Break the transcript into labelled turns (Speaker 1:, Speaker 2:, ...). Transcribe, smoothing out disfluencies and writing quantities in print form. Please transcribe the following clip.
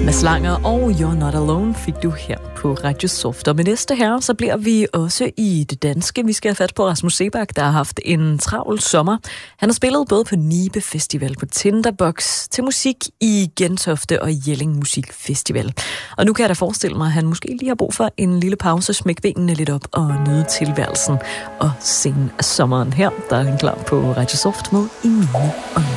Speaker 1: Mads Langer og You're Not Alone fik du her på Radio Soft. Og med næste her, så bliver vi også i det danske. Vi skal have fat på Rasmus Seebach, der har haft en travl sommer. Han har spillet både på Nibe Festival, på Tinderbox, til musik i Gentofte og Jelling Musikfestival. Og nu kan jeg da forestille mig, at han måske lige har brug for en lille pause, smæk benene lidt op og nyde tilværelsen og scenen af sommeren her. Der er han klar på Radio Soft med Emine og